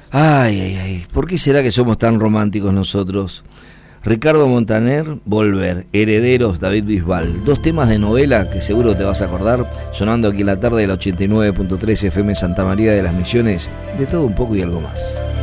Ay, ay, ay, ¿por qué será que somos tan románticos nosotros? Ricardo Montaner, Volver, Herederos, David Bisbal. Dos temas de novela que seguro te vas a acordar, sonando aquí en la tarde del 89.3 FM Santa María de las Misiones, de todo un poco y algo más.